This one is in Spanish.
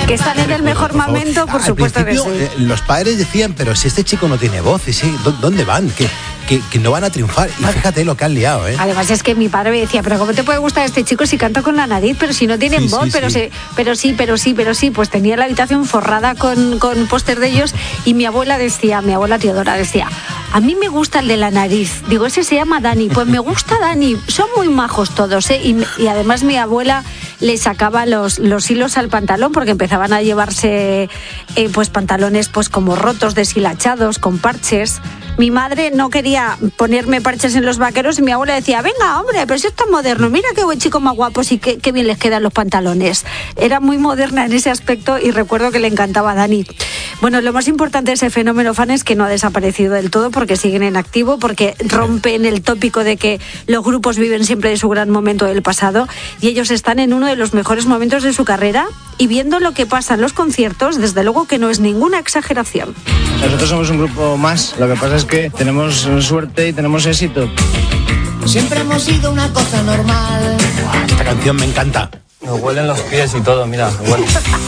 Que están en el mejor momento, por supuesto que sí. Los padres decían, pero si este chico no tiene voz, ¿dónde van? Que no van a triunfar. Y fíjate lo que han liado, ¿eh? Además es que mi padre me decía, pero ¿cómo te puede gustar este chico si canta con la nariz? Pero si no tienen voz, pero sí. Pues tenía la habitación forrada con póster de ellos y mi abuela Teodora decía, a mí me gusta el de la nariz. Digo, ese se llama Dani. Pues me gusta Dani. Son muy majos todos, ¿eh? Y además mi abuela le sacaba los hilos al pantalón porque empezaban a llevarse pues pantalones pues como rotos, deshilachados, con parches. Mi madre no quería ponerme parches en los vaqueros y mi abuela decía, venga, hombre, pero si es tan moderno, mira qué buen chico más guapos y qué bien les quedan los pantalones. Era muy moderna en ese aspecto y recuerdo que le encantaba a Dani. Bueno, lo más importante de ese fenómeno fan es que no ha desaparecido del todo porque siguen en activo, porque rompen el tópico de que los grupos viven siempre de su gran momento del pasado y ellos están en uno de los mejores momentos de su carrera y viendo lo que pasa en los conciertos, desde luego que no es ninguna exageración. Nosotros somos un grupo más, lo que pasa es que tenemos suerte y tenemos éxito. Siempre hemos sido una cosa normal. Esta canción me encanta. Me huelen los pies y todo, mira, me huelen.